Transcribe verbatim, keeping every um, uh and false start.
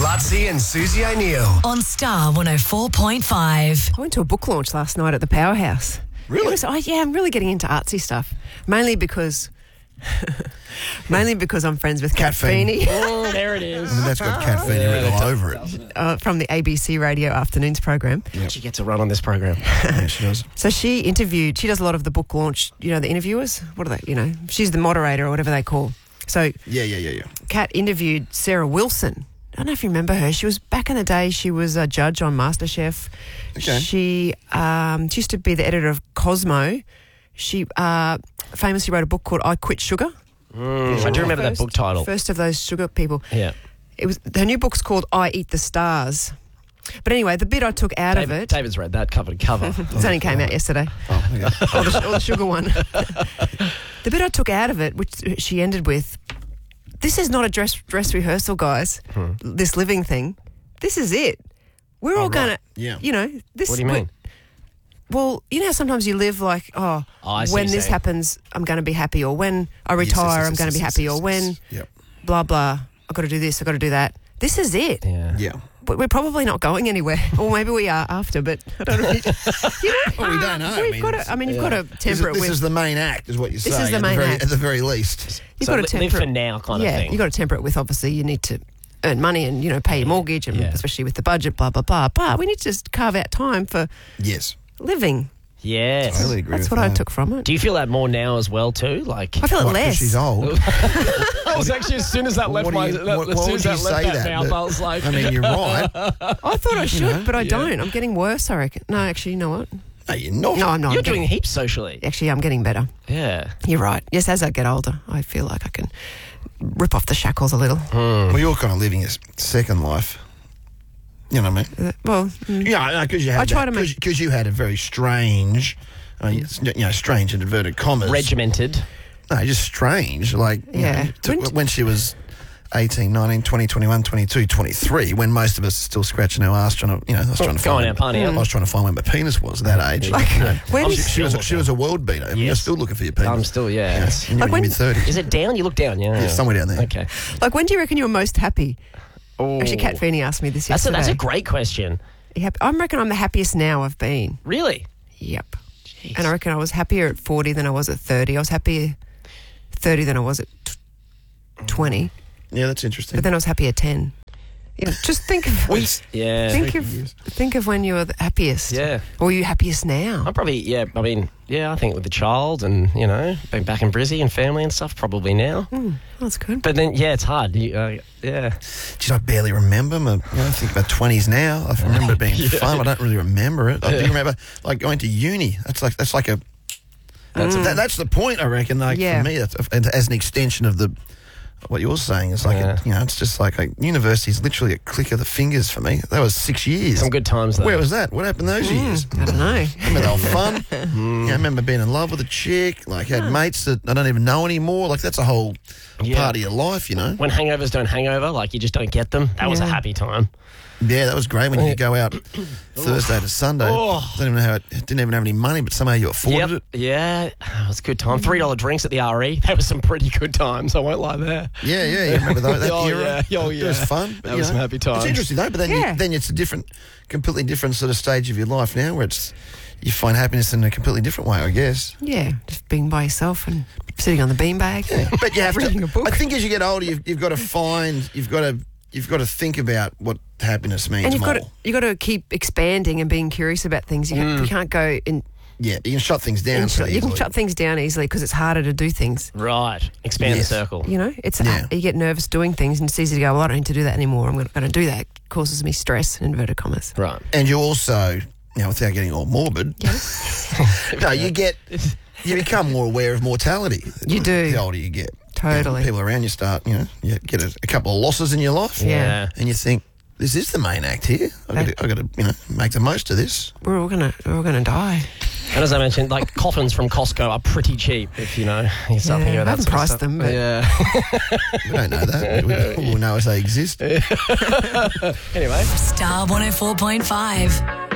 Lutzi and Susie O'Neill. On Star one oh four point five. I went to a book launch last night at the Powerhouse. Really? It was- oh, yeah, I'm really getting into artsy stuff. Mainly because... mainly because I'm friends with Kat Kat Feeney. Feeney Oh, there it is. I mean, that's got Kat Feeney written all over it. uh, from the A B C Radio Afternoons program. She gets a run on this program. Yeah, she does. So she interviewed, she does a lot of the book launch, you know, the interviewers. What are they, you know, she's the moderator or whatever they call. So Yeah, yeah, yeah, yeah. Kat interviewed Sarah Wilson. I don't know if you remember her. She was, back in the day, she was a judge on MasterChef. Okay. She, um, she used to be the editor of Cosmo. She uh, famously wrote a book called I Quit Sugar. Mm, I do remember that First- book title. First of those sugar people. Yeah. It was her new book's called I Eat the Stars. But anyway, the bit I took out David, of it, David's read that cover to cover. it only came out yesterday. Oh, okay. or, the, or the sugar one. The bit I took out of it, which she ended with, this is not a dress dress rehearsal, guys. Hmm. This living thing. This is it. We're all right. gonna, Yeah. you know, this. What do you mean? Well, you know how sometimes you live like, oh, Oh, I see when what you're this saying. happens, I'm going to be happy, or when I Yes, retire, yes, yes, I'm yes, going to be yes, happy, yes, or yes, when yes. Yep. blah blah, I've got to do this, I've got to do that. This is it. Yeah. Yeah. But we're probably not going anywhere, or maybe we are after. But I don't know. You know, Well, we don't know. I We've mean, got to. I mean, you've got to This, is, temper it this with. is the main act, is what you're This saying. is the at main very, act. At the very least. You've So got li- to live temper for it. now kind of yeah, thing. you've got to temper it with, obviously, you need to earn money and, you know, pay your mortgage, and Yeah. especially with the budget, blah, blah, blah. But we need to just carve out time for Yes. living. Yes. I totally agree That's with what I that. took from it. Do you feel that more now as well too? Like I feel it What, 'cause less. she's old. I was actually as soon as that left What do my you- that, what- as why soon would as you that say left that, that? mouth, But- I was like, I mean, you're right. I thought I should, know, but I yeah. don't. I'm getting worse, I reckon. No, actually, you know what? No, you're not. No, I'm not. you're I'm doing getting, heaps socially. actually, I'm getting better. Yeah. You're right. Yes, as I get older, I feel like I can rip off the shackles a little. Well, you're kind of living a s- second life. You know what I mean? Uh, well, mm, Yeah, because you had I try that- to make- because you had a very strange, uh, you know, strange in inverted commas. Regimented. No, just strange. Like, you Yeah. know, to- When- when she was eighteen, nineteen, twenty, twenty-one, twenty-two, twenty-three, when most of us are still scratching our ass trying to, you know, I was trying to Going find out partying. I was trying to find where my penis was at that age. Like, you know. when- I'm she, still she was, looking. she was a world beater. I mean, you're Yes. still looking for your penis. I'm still, yeah. Yes, in your Like when- mid-thirties. Is it down? You look down, yeah. Yeah, somewhere down there. Okay. like, when do you reckon you were most happy? Oh. Actually, Kat Feeney asked me this That's a, yesterday. that's a great question. You happy? I reckon I'm the happiest now I've been. Really? Yep. Jeez. And I reckon I was happier at forty than I was at thirty. I was happier thirty than I was at t- twenty. Yeah, that's interesting. But then I was happy at ten. You know, just think of Yeah. think of years. think of when you were the happiest. Yeah. Or are you happiest now? I'm probably, yeah, I mean, yeah, I think with the child and, you know, being back in Brizzy and family and stuff, probably now. Mm, that's good. But then, yeah, it's hard. You, uh, yeah. Geez, I barely remember my, you know, I think my twenties now. I remember it being fun. I don't really remember it. I do remember, like, going to uni. That's like, that's like a, that's, that, that's the point, I reckon, like, Yeah. for me, that's, as an extension of the, what you're saying is like, Yeah. a, you know, it's just like, like university is literally a click of the fingers for me. That was six years. Some good times, though. Where was that? What happened those years? I don't know. Remember they were fun. Yeah, I remember being in love with a chick. Like had mates that I don't even know anymore. Like that's a whole Yeah. part of your life, you know. When hangovers don't hangover, like you just don't get them. That was a Yeah. happy time. Yeah, that was great when you could go out Thursday to Sunday. Oh. Don't even know how it didn't even have any money, but somehow you afforded Yep. it. Yeah, it was a good time. Three dollar drinks at the R E. That was some pretty good times. I won't lie there. Yeah, yeah, you remember that, that Oh, era? yeah. Oh, It was yeah. fun. but, That you was know, some happy times. It's interesting though, but then Yeah. you, then it's a different, completely different sort of stage of your life now, where it's you find happiness in a completely different way, I guess. Yeah, just being by yourself and sitting on the beanbag. But you have Reading to. a book. I think as you get older, you've, you've got to find, you've got to, you've got to think about what happiness means And you've more. got to you got to keep expanding and being curious about things. You, can't, you can't go in. Yeah, you can shut things down in so you can easily. shut things down easily because it's harder to do things. Right. Expand Yes. the circle. You know, it's Yeah. you get nervous doing things, and it's easy to go. Well, I don't need to do that anymore. I'm going to do that. It causes me stress. In inverted commas. Right. And you also, you know, without getting all morbid, no, you get, you become more aware of mortality. You do. The older you get. Totally. You know, people around you start, you know, you get a, a couple of losses in your life. Yeah. And you think, this is the main act here. I've got to, I've got to you know, make the most of this. We're all gonna we're all gonna die. And as I mentioned, like coffins from Costco are pretty cheap if you know you start Yeah, thinking I about haven't that sort of priced stuff. them, but- Yeah. We don't know that. We, we know if they exist. Anyway. Star one oh four point five.